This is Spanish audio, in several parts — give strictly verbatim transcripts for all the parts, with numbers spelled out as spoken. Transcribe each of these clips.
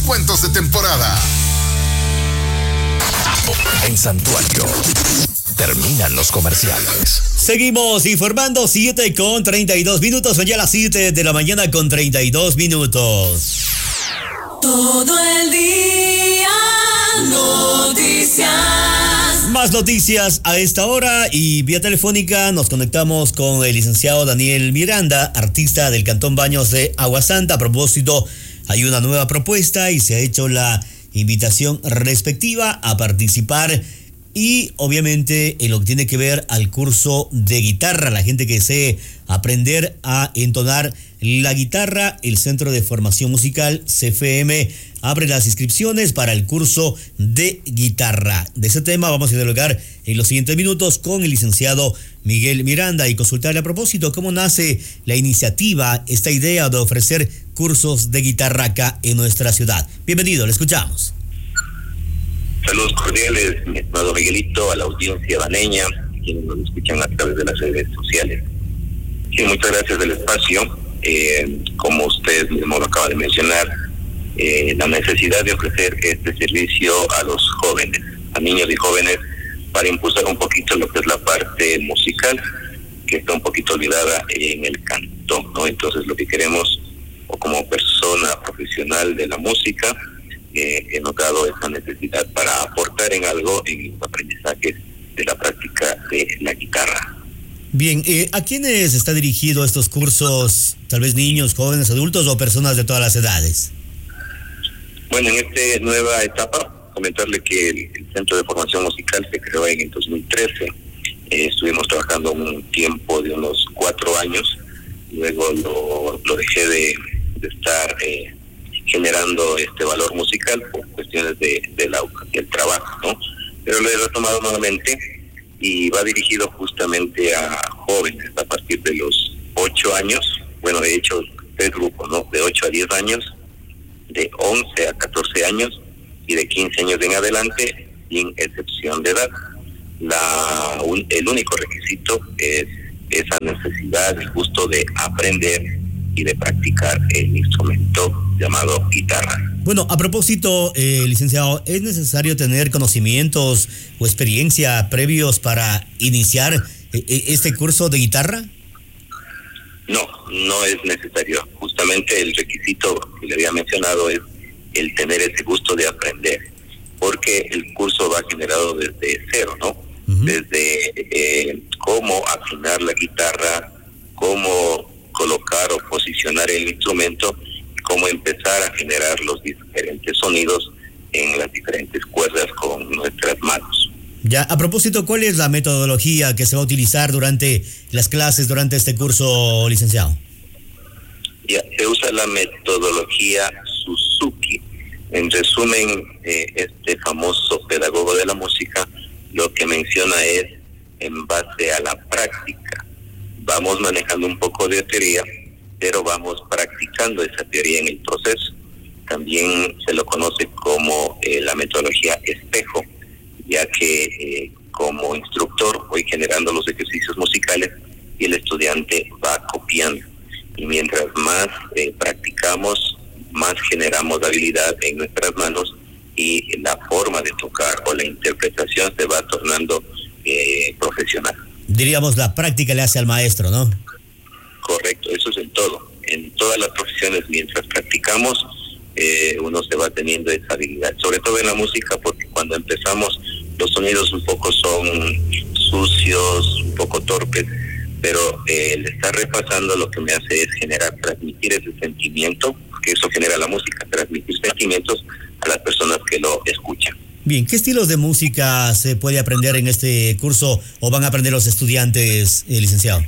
descuentos de temporada. En Santuario terminan los comerciales. Seguimos informando, siete con treinta y dos minutos, son ya las siete de la mañana con treinta y dos minutos. Todo el día noticias. Más noticias a esta hora y vía telefónica nos conectamos con el licenciado Daniel Miranda, artista del Cantón Baños de Agua Santa. A propósito, hay una nueva propuesta y se ha hecho la invitación respectiva a participar y obviamente en lo que tiene que ver al curso de guitarra. La gente que desee aprender a entonar la guitarra, el Centro de Formación Musical C F M abre las inscripciones para el curso de guitarra. De ese tema vamos a dialogar en los siguientes minutos con el licenciado Miguel Miranda y consultarle a propósito cómo nace la iniciativa, esta idea de ofrecer cursos de guitarra acá en nuestra ciudad. Bienvenido, le escuchamos. Saludos cordiales, mi estimado Miguelito, a la audiencia baneña, quienes nos escuchan a través de las redes sociales. Sí, muchas gracias del espacio. Eh, como usted mismo lo acaba de mencionar, eh, la necesidad de ofrecer este servicio a los jóvenes, a niños y jóvenes, para impulsar un poquito lo que es la parte musical, que está un poquito olvidada en el canto, ¿no? Entonces lo que queremos, o como persona profesional de la música, eh, he notado esa necesidad para aportar en algo en los aprendizajes de la práctica de la guitarra. Bien, eh, ¿a quiénes está dirigido estos cursos? Tal vez niños, jóvenes, adultos o personas de todas las edades. Bueno, en esta nueva etapa, comentarle que el, el Centro de Formación Musical se creó en el dos mil trece. Eh, estuvimos trabajando un tiempo de unos cuatro años. Luego lo, lo dejé de, de estar eh, generando este valor musical por cuestiones de, de la, del trabajo, ¿no? Pero lo he retomado nuevamente y va dirigido justamente a jóvenes a partir de los ocho años. Bueno, de hecho, tres grupos, ¿no? De ocho a diez años, de once a catorce años y de quince años en adelante, sin excepción de edad. La, un, el único requisito es esa necesidad, el gusto de aprender y de practicar el instrumento llamado guitarra. Bueno, a propósito, eh, licenciado, ¿es necesario tener conocimientos o experiencia previos para iniciar eh, este curso de guitarra? No, no es necesario. Justamente el requisito que le había mencionado es el tener ese gusto de aprender, porque el curso va generado desde cero, ¿no? Uh-huh. Desde eh, cómo afinar la guitarra, cómo colocar o posicionar el instrumento, cómo empezar a generar los diferentes sonidos en las diferentes cuerdas con nuestras manos. Ya, a propósito, ¿cuál es la metodología que se va a utilizar durante las clases, durante este curso, licenciado? Ya, se usa la metodología Suzuki. En resumen, eh, este famoso pedagogo de la música lo que menciona es en base a la práctica. Vamos manejando un poco de teoría, pero vamos practicando esa teoría en el proceso. También se lo conoce como eh, la metodología espejo, ya que eh, como instructor voy generando los ejercicios musicales y el estudiante va copiando. Y mientras más eh, practicamos, más generamos habilidad en nuestras manos y la forma de tocar o la interpretación se va tornando eh, profesional. Diríamos, la práctica le hace al maestro, ¿no? Correcto, eso es en todo. En todas las profesiones, mientras practicamos, eh, uno se va teniendo esa habilidad. Sobre todo en la música, porque cuando empezamos, los sonidos un poco son sucios, un poco torpes, pero eh, el estar repasando lo que me hace es generar, transmitir ese sentimiento, que eso genera la música, transmitir sentimientos a las personas que lo escuchan. Bien, ¿qué estilos de música se puede aprender en este curso o van a aprender los estudiantes, eh, licenciado?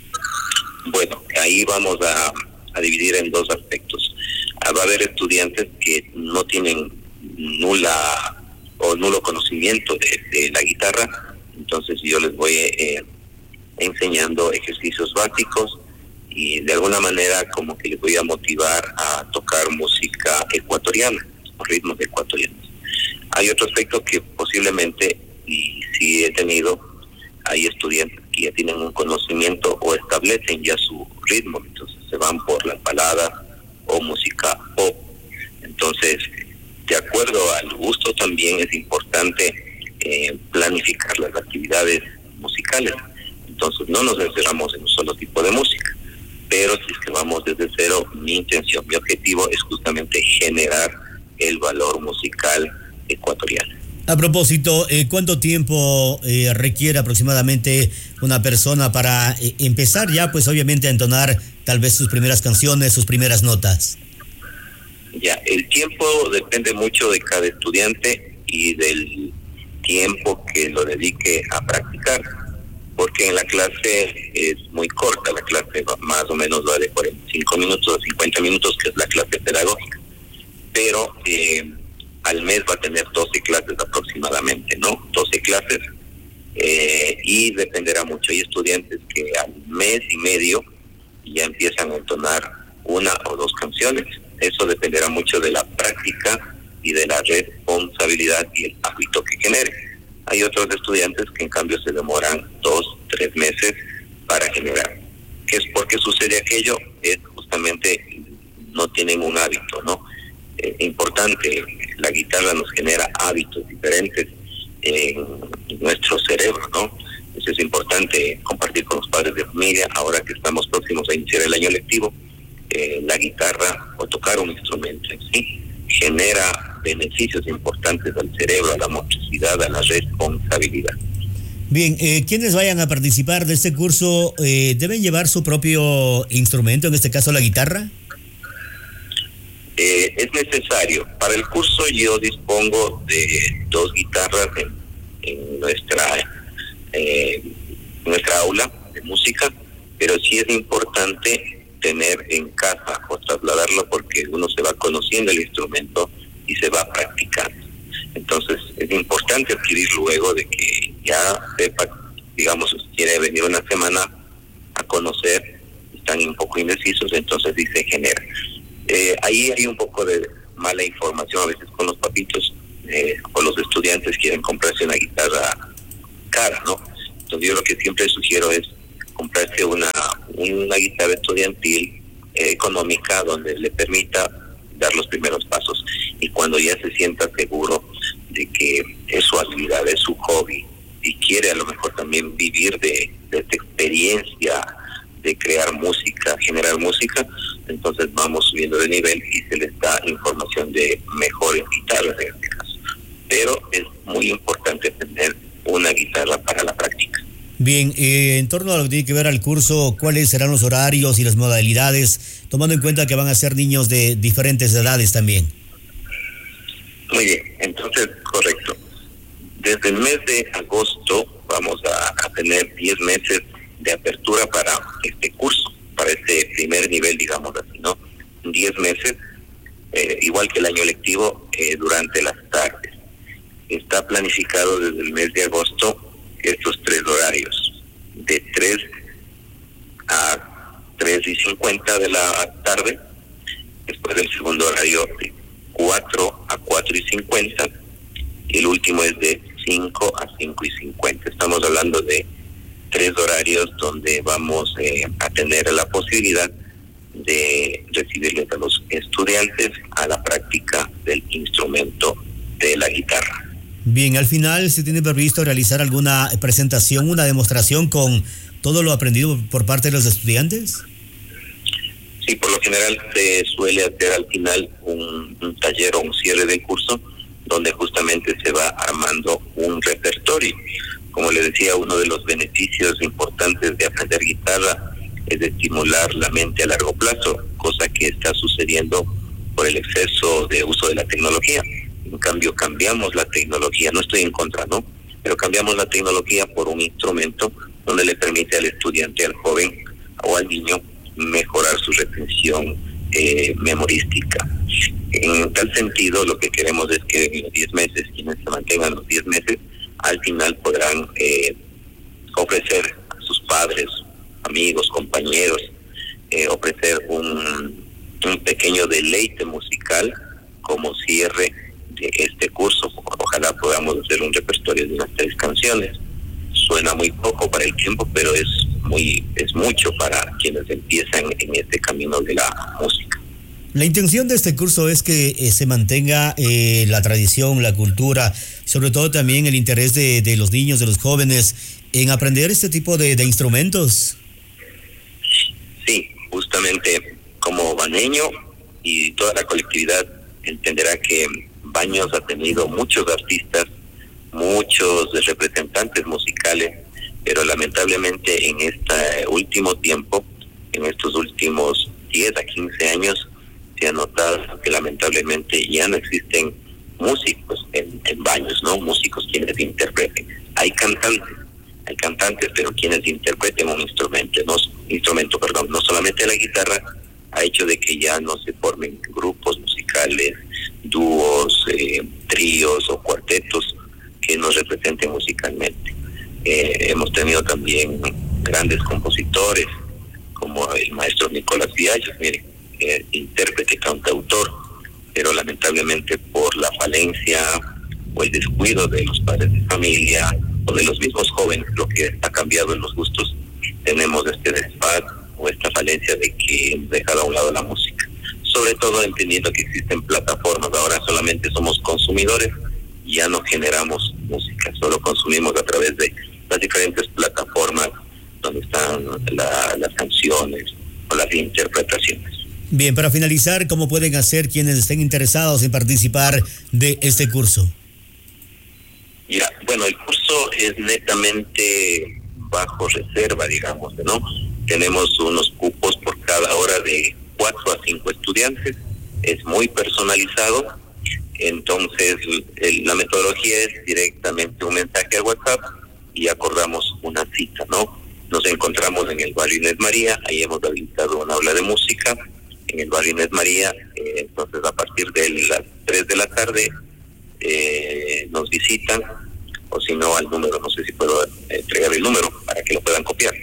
Bueno, ahí vamos a, a dividir en dos aspectos. Va a haber estudiantes que no tienen nula o nulo conocimiento de, de la guitarra, entonces yo les voy eh, enseñando ejercicios básicos y de alguna manera como que les voy a motivar a tocar música ecuatoriana, ritmos ecuatorianos. Hay otro aspecto que posiblemente, y sí he tenido, hay estudiantes que ya tienen un conocimiento o establecen ya su ritmo, entonces se van por la balada o música pop. Entonces De acuerdo al gusto también es importante eh, planificar las actividades musicales. Entonces no nos encerramos en un solo tipo de música, pero si es que vamos desde cero, mi intención, mi objetivo es justamente generar el valor musical ecuatoriano. A propósito, eh, ¿cuánto tiempo eh, requiere aproximadamente una persona para eh, empezar ya, pues obviamente, a entonar tal vez sus primeras canciones, sus primeras notas? Ya, el tiempo depende mucho de cada estudiante y del tiempo que lo dedique a practicar, porque en la clase es muy corta, la clase más o menos va de cuarenta y cinco minutos a cincuenta minutos, que es la clase pedagógica, pero eh, al mes va a tener doce clases aproximadamente, ¿no? doce clases, eh, y dependerá mucho. Hay estudiantes que al mes y medio ya empiezan a entonar una o dos canciones. Eso dependerá mucho de la práctica y de la responsabilidad y el hábito que genere. Hay otros estudiantes que en cambio se demoran dos, tres meses para generar. ¿Qué es por qué sucede aquello? Es justamente no tienen un hábito, ¿no? Eh, importante, la guitarra nos genera hábitos diferentes en nuestro cerebro, ¿no? Eso es importante compartir con los padres de familia. Ahora que estamos próximos a iniciar el año lectivo, eh, la guitarra o tocar un instrumento en sí genera beneficios importantes al cerebro, a la motricidad, a la responsabilidad. Bien, eh, quienes vayan a participar de este curso, eh, ¿deben llevar su propio instrumento, en este caso la guitarra? Eh, es necesario. Para el curso yo dispongo de dos guitarras en, en nuestra eh, nuestra aula de música, pero sí es importante tener en casa o trasladarlo, porque uno se va conociendo el instrumento y se va practicando. Entonces es importante adquirir luego de que ya sepa, digamos, si quiere venir una semana a conocer, están un poco indecisos, entonces sí se genera. Eh, ahí hay un poco de mala información a veces con los papitos, eh, o los estudiantes quieren comprarse una guitarra cara, ¿no? Entonces yo lo que siempre sugiero es comprarse una, una guitarra estudiantil eh, económica, donde le permita dar los primeros pasos, y cuando ya se sienta seguro de que es su habilidad, es su hobby, y quiere a lo mejor también vivir de, de esta experiencia de crear música, generar música, entonces vamos subiendo de nivel y se les da información de mejores guitarras en este caso. Pero es muy importante tener una guitarra para la práctica. Bien, eh, en torno a lo que tiene que ver al curso, ¿cuáles serán los horarios y las modalidades, tomando en cuenta que van a ser niños de diferentes edades también? Muy bien, entonces, correcto. Desde el mes de agosto vamos a, a tener diez meses de apertura para este curso, para este primer nivel, digamos así, ¿no? diez meses, eh, igual que el año lectivo, eh, durante las tardes. Está planificado desde el mes de agosto estos tres horarios, de tres a tres y cincuenta de la tarde, después del segundo horario de cuatro a cuatro y cincuenta, y el último es de cinco a cinco y cincuenta. Estamos hablando de tres horarios donde vamos eh, a tener la posibilidad de recibirles a los estudiantes a la práctica del instrumento de la guitarra. Bien, al final, ¿se tiene previsto realizar alguna presentación, una demostración con todo lo aprendido por parte de los estudiantes? Sí, por lo general se suele hacer al final un, un taller o un cierre del curso, donde justamente se va armando un repertorio. Como le decía, uno de los beneficios importantes de aprender guitarra es estimular la mente a largo plazo, cosa que está sucediendo por el exceso de uso de la tecnología. En cambio, cambiamos la tecnología, no estoy en contra, ¿no? Pero cambiamos la tecnología por un instrumento donde le permite al estudiante, al joven o al niño mejorar su retención eh, memorística. En tal sentido, lo que queremos es que en los diez meses, quienes se mantengan los diez meses, al final podrán eh, ofrecer a sus padres, amigos, compañeros, eh, ofrecer un, un pequeño deleite musical como cierre de este curso. Ojalá podamos hacer un repertorio de unas tres canciones. Suena muy poco para el tiempo, pero es muy es mucho para quienes empiezan en este camino de la música. La intención de este curso es que eh, se mantenga eh, la tradición, la cultura, sobre todo también el interés de, de los niños, de los jóvenes, en aprender este tipo de, de instrumentos. Sí, justamente como baneño y toda la colectividad entenderá que Baños ha tenido muchos artistas, muchos representantes musicales, pero lamentablemente en este último tiempo, en estos últimos diez a quince años, se ha notado que lamentablemente ya no existen músicos en, en Baños, ¿no? Músicos quienes interpreten. Hay cantantes, hay cantantes, pero quienes interpreten un instrumento, no, instrumento, perdón, no solamente la guitarra, ha hecho de que ya no se formen grupos musicales, dúos, eh, tríos o cuartetos que nos representen musicalmente. Eh, hemos tenido también grandes compositores, como el maestro Nicolás Viallos, mire, eh, intérprete, cantautor, pero lamentablemente por la falencia o el descuido de los padres de familia o de los mismos jóvenes, lo que ha cambiado en los gustos, tenemos este desfaz o esta falencia de que hemos dejado a un lado la música. Sobre todo entendiendo que existen plataformas, ahora solamente somos consumidores, ya no generamos música, solo consumimos a través de las diferentes plataformas donde están la, las canciones o las interpretaciones. Bien, para finalizar, ¿cómo pueden hacer quienes estén interesados en participar de este curso? Ya, bueno, el curso es netamente bajo reserva, digamos, ¿no? Tenemos unos cupos por cada hora de cuatro a cinco estudiantes, es muy personalizado, entonces el, la metodología es directamente un mensaje a WhatsApp y acordamos una cita, ¿no? Nos encontramos en el barrio Inés María, ahí hemos habilitado una aula de música, en el barrio Inés María, eh, entonces a partir de las tres de la tarde eh, nos visitan, o si no al número, no sé si puedo entregar el número para que lo puedan copiar.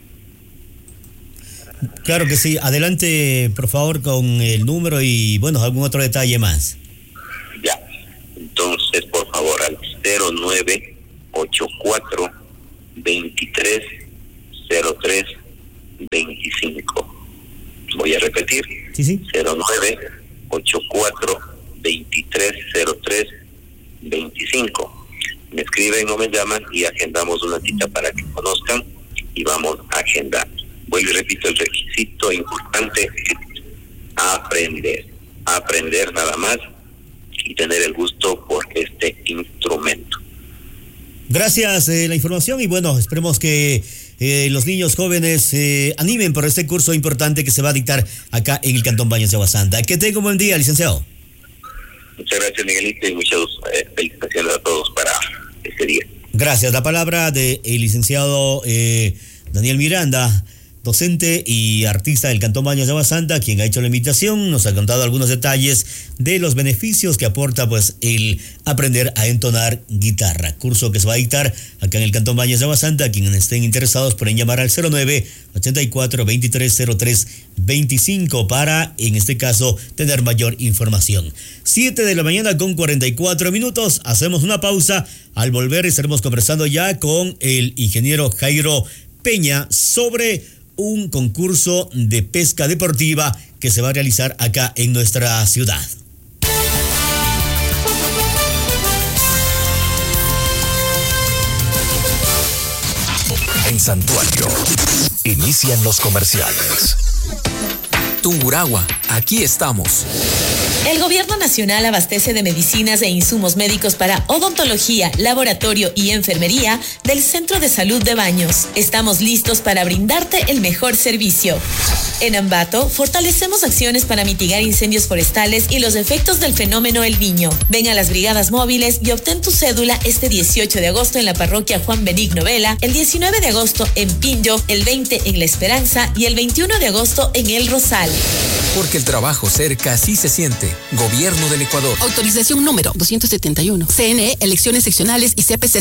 Claro que sí, adelante por favor con el número y bueno, algún otro detalle más. Ya, entonces por favor al cero nueve ocho cuatro veintitrés cero tres veinticinco. Voy a repetir, sí, sí. cero nueve ocho cuatro veintitrés cero tres veinticinco. Me escriben o me llaman y agendamos una cita para que conozcan y vamos a agendar. Vuelvo y repito, el requisito importante es aprender, aprender nada más y tener el gusto por este instrumento. Gracias eh, la información y bueno, esperemos que eh, los niños jóvenes se eh, animen por este curso importante que se va a dictar acá en el Cantón Baños de Agua Santa. Que tenga un buen día, licenciado. Muchas gracias, Miguelito, y muchas eh, felicitaciones a todos para este día. Gracias. La palabra del licenciado eh, Daniel Miranda, docente y artista del Cantón Baños de Agua Santa, quien ha hecho la invitación, nos ha contado algunos detalles de los beneficios que aporta pues el aprender a entonar guitarra. Curso que se va a dictar acá en el Cantón Baños de Agua Santa. Quienes estén interesados pueden llamar al cero nueve ochenta y cuatro veintitrés cero tres veinticinco para, en este caso, tener mayor información. siete de la mañana con cuarenta y cuatro minutos. Hacemos una pausa. Al volver estaremos conversando ya con el ingeniero Jairo Peña sobre un concurso de pesca deportiva que se va a realizar acá en nuestra ciudad. En Santuario, inician los comerciales. Tungurahua, aquí estamos. El Gobierno Nacional abastece de medicinas e insumos médicos para odontología, laboratorio y enfermería del Centro de Salud de Baños. Estamos listos para brindarte el mejor servicio. En Ambato, fortalecemos acciones para mitigar incendios forestales y los efectos del fenómeno El Niño. Ven a las brigadas móviles y obtén tu cédula este dieciocho de agosto en la parroquia Juan Benigno Vela, el diecinueve de agosto en Pinjo, el veinte en La Esperanza y el veintiuno de agosto en El Rosal. Porque el trabajo cerca sí se siente. Gobierno del Ecuador. Autorización número doscientos setenta y uno. C N E, elecciones seccionales y C P C